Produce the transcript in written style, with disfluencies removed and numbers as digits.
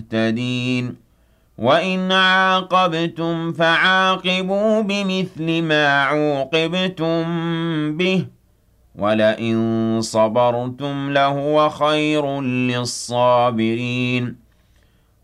مهتدين وإن عاقبتم فعاقبوا بمثل ما عوقبتم به ولئن صبرتم لهو خير للصابرين